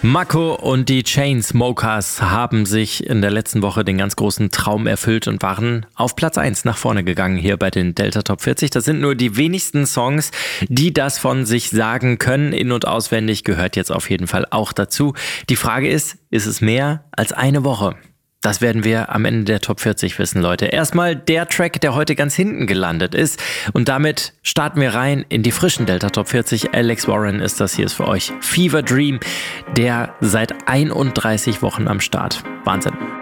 Mako und die Chainsmokers haben sich in der letzten Woche den ganz großen Traum erfüllt und waren auf Platz 1 nach vorne gegangen hier bei den Delta Top 40. Das sind nur die wenigsten Songs, die das von sich sagen können. In- und auswendig gehört jetzt auf jeden Fall auch dazu. Die Frage ist es mehr als eine Woche? Das werden wir am Ende der Top 40 wissen, Leute. Erstmal der Track, der heute ganz hinten gelandet ist. Und damit starten wir rein in die frischen Delta Top 40. Alex Warren ist das, hier ist für euch Fever Dream, der seit 31 Wochen am Start. Wahnsinn.